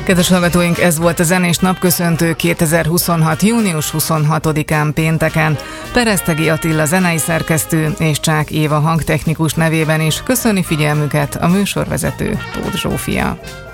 Kedves hallgatóink, ez volt a Zenés Napköszöntő 2026. június 26-án pénteken. Peresztegi Attila zenei szerkesztő és Csák Éva hangtechnikus nevében is köszöni figyelmüket a műsorvezető Tóth Zsófia.